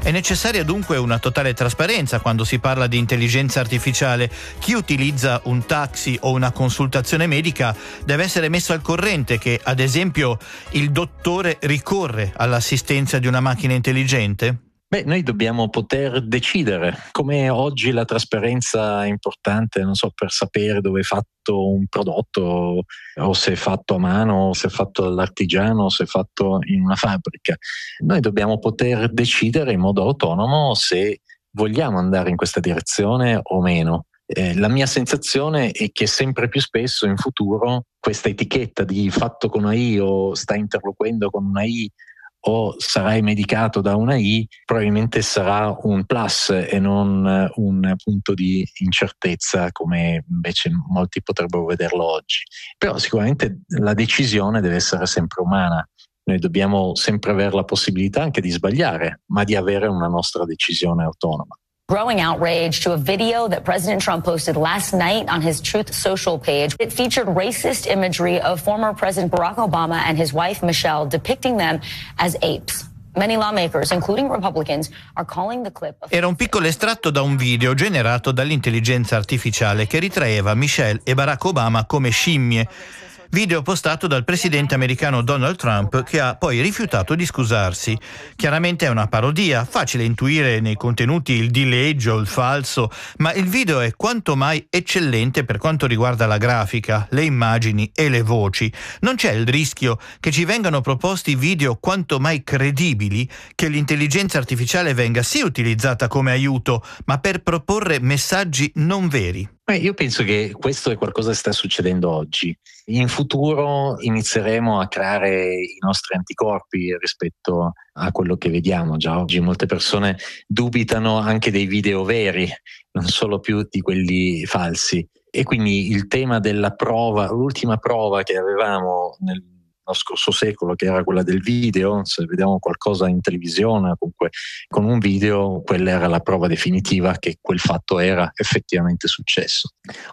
È necessaria dunque una totale trasparenza quando si parla di intelligenza artificiale. Chi utilizza un taxi o una consultazione medica deve essere messo al corrente che, ad esempio, il dottore ricorre all'assistenza di una macchina intelligente? Noi dobbiamo poter decidere, come oggi la trasparenza è importante, non so, per sapere dove è fatto un prodotto, o se è fatto a mano, o se è fatto dall'artigiano, o se è fatto in una fabbrica. Noi dobbiamo poter decidere in modo autonomo se vogliamo andare in questa direzione o meno. La mia sensazione è che sempre più spesso in futuro questa etichetta di fatto con AI o sta interloquendo con una AI o sarai medicato da una AI probabilmente sarà un plus e non un punto di incertezza come invece molti potrebbero vederlo oggi. Però sicuramente la decisione deve essere sempre umana. Noi dobbiamo sempre avere la possibilità anche di sbagliare, ma di avere una nostra decisione autonoma. Growing outrage to a video that President Trump posted last night on his Truth Social page. It featured racist imagery of former President Barack Obama and his wife Michelle, depicting them as apes. Many lawmakers, including Republicans, are calling the clip of... Era un piccolo estratto da un video generato dall'intelligenza artificiale che ritraeva Michelle e Barack Obama come scimmie. Video postato dal presidente americano Donald Trump, che ha poi rifiutato di scusarsi. Chiaramente è una parodia, facile intuire nei contenuti il dileggio, il falso, ma il video è quanto mai eccellente per quanto riguarda la grafica, le immagini e le voci. Non c'è il rischio che ci vengano proposti video quanto mai credibili, che l'intelligenza artificiale venga sì utilizzata come aiuto, ma per proporre messaggi non veri. Io penso che questo è qualcosa che sta succedendo oggi. In futuro inizieremo a creare i nostri anticorpi rispetto a quello che vediamo. Già oggi molte persone dubitano anche dei video veri, non solo più di quelli falsi. E quindi il tema della prova, l'ultima prova che avevamo nello scorso secolo, che era quella del video, se vediamo qualcosa in televisione, comunque con un video, quella era la prova definitiva che quel fatto era effettivamente successo.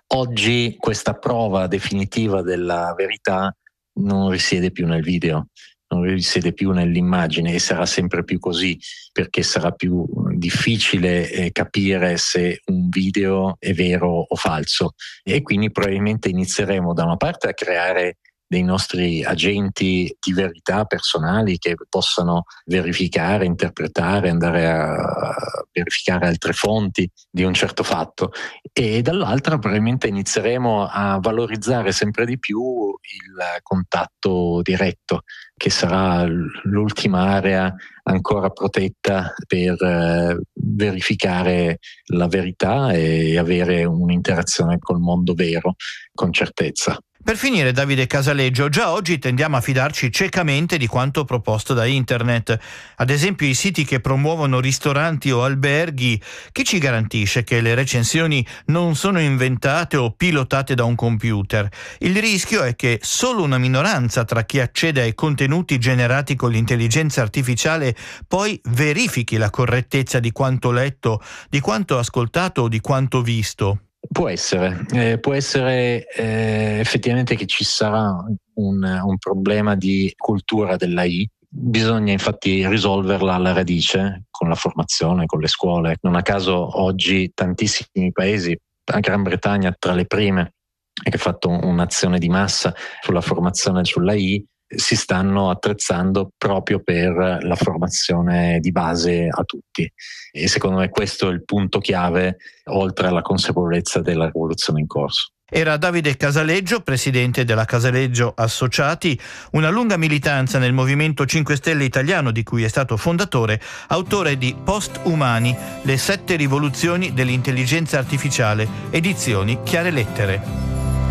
Oggi questa prova definitiva della verità non risiede più nel video, non risiede più nell'immagine, e sarà sempre più così, perché sarà più difficile capire se un video è vero o falso, e quindi probabilmente inizieremo da una parte a creare dei nostri agenti di verità personali che possano verificare, interpretare, andare a verificare altre fonti di un certo fatto, e dall'altra probabilmente inizieremo a valorizzare sempre di più il contatto diretto, che sarà l'ultima area ancora protetta per verificare la verità e avere un'interazione col mondo vero con certezza. Per finire, Davide Casaleggio, già oggi tendiamo a fidarci ciecamente di quanto proposto da internet. Ad esempio i siti che promuovono ristoranti o alberghi. Chi ci garantisce che le recensioni non sono inventate o pilotate da un computer? Il rischio è che solo una minoranza tra chi accede ai contenuti generati con l'intelligenza artificiale poi verifichi la correttezza di quanto letto, di quanto ascoltato o di quanto visto. Può essere effettivamente che ci sarà un problema di cultura dell'AI. Bisogna infatti risolverla alla radice con la formazione, con le scuole. Non a caso oggi tantissimi paesi, la Gran Bretagna tra le prime, che ha fatto un'azione di massa sulla formazione sull'AI, si stanno attrezzando proprio per la formazione di base a tutti, e secondo me questo è il punto chiave, oltre alla consapevolezza della rivoluzione in corso. Era Davide Casaleggio, presidente della Casaleggio Associati, una lunga militanza nel Movimento 5 Stelle italiano di cui è stato fondatore, autore di Post-Umani, le 7 rivoluzioni dell'intelligenza artificiale, edizioni Chiare Lettere.